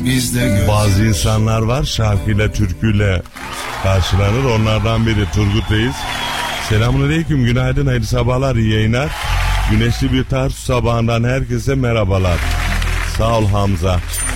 Bazı insanlar var şarkıyla türküyle karşılanır. Onlardan biri Turgut Reis. Selamünaleyküm, günaydın, hayırlı sabahlar, iyi yayınlar. Güneşli bir Tarsus sabahından herkese merhabalar. Sağ ol Hamza.